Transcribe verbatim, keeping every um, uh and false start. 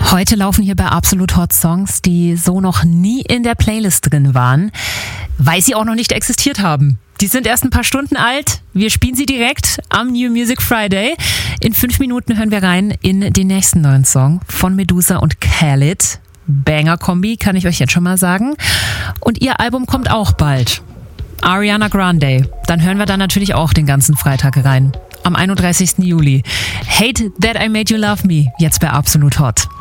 Heute laufen hier bei Absolut Hot Songs, die so noch nie in der Playlist drin waren, weil sie auch noch nicht existiert haben. Die sind erst ein paar Stunden alt. Wir spielen sie direkt am New Music Friday. In fünf Minuten hören wir rein in den nächsten neuen Song von Medusa und Khalid. Banger-Kombi, kann ich euch jetzt schon mal sagen. Und ihr Album kommt auch bald. Ariana Grande. Dann hören wir da natürlich auch den ganzen Freitag rein. Am einunddreißigsten Juli. Hate That I Made You Love Me. Jetzt bei Absolut Hot.